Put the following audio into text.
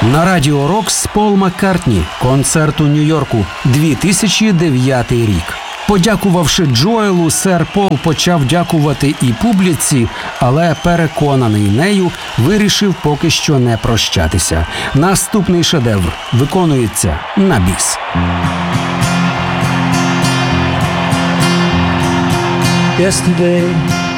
На Радіо Рокс Пол Маккартні. Концерт у Нью-Йорку. 2009 рік. Подякувавши Джоелу, сер Пол почав дякувати і публіці, але, переконаний нею, вирішив поки що не прощатися. Наступний шедевр виконується на біс. Yesterday